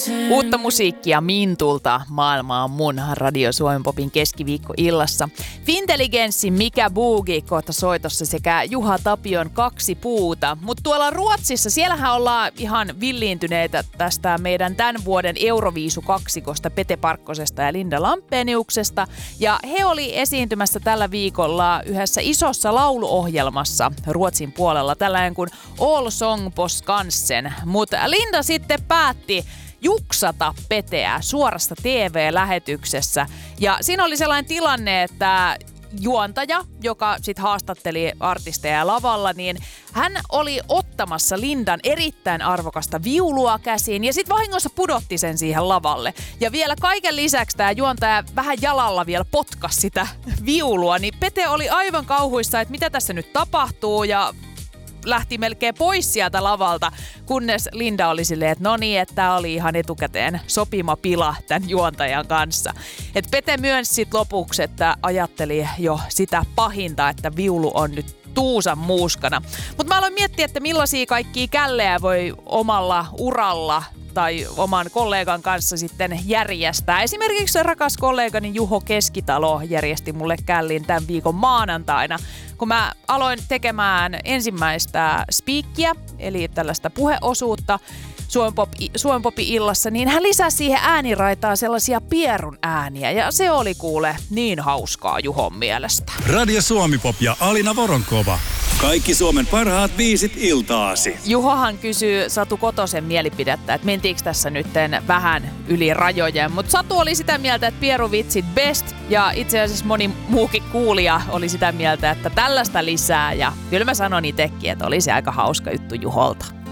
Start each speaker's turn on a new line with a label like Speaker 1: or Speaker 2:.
Speaker 1: Uutta musiikkia Mintulta maailma on mun Radio Suomen Popin keskiviikkoillassa. Fintelligenssi Mikä Boogie kohta soitossa sekä Juha Tapion Kaksi puuta. Mutta tuolla Ruotsissa, siellähän ollaan ihan villiintyneitä tästä meidän tämän vuoden Euroviisu-kaksikosta Pete Parkkosesta ja Linda Lampeniuksesta. Ja he oli esiintymässä tällä viikolla yhdessä isossa lauluohjelmassa Ruotsin puolella, tällainen kuin All Song på Skansen. Mutta Linda sitten päätti juksata Peteä suorassa TV-lähetyksessä. Ja siinä oli sellainen tilanne, että juontaja, joka sitten haastatteli artisteja lavalla, niin hän oli ottamassa Lindan erittäin arvokasta viulua käsiin ja sitten vahingossa pudotti sen siihen lavalle. Ja vielä kaiken lisäksi tämä juontaja vähän jalalla vielä potkasi sitä viulua, niin Pete oli aivan kauhuissa, että mitä tässä nyt tapahtuu ja lähti melkein pois sieltä lavalta, kunnes Linda oli silleen, että no niin, että tämä oli ihan etukäteen sopima pila tämän juontajan kanssa. Et Pete myönsi sit lopuksi, että ajatteli jo sitä pahinta, että viulu on nyt tuusan muuskana. Mutta mä aloin miettiä, että millaisia kaikkia källejä voi omalla uralla tai oman kollegan kanssa sitten järjestää. Esimerkiksi rakas kollegani Juho Keskitalo järjesti mulle källin tämän viikon maanantaina, kun mä aloin tekemään ensimmäistä speakkiä, eli tällaista puheosuutta Suomen Popin illassa, niin hän lisäsi siihen ääniraitaan sellaisia pierun ääniä, ja se oli kuule niin hauskaa Juhon mielestä.
Speaker 2: Radio Suomi Pop ja Alina Voronkova. Kaikki Suomen parhaat biisit iltaasi.
Speaker 1: Juhohan kysyy Satu Kotosen mielipidettä, että mentiinkö tässä nyt vähän yli rajojen. Mutta Satu oli sitä mieltä, että pieruvitsit best. Ja itse asiassa moni muukin kuulija oli sitä mieltä, että tällaista lisää. Ja kyllä mä sanon itsekin, että oli se aika hauska juttu Juholta.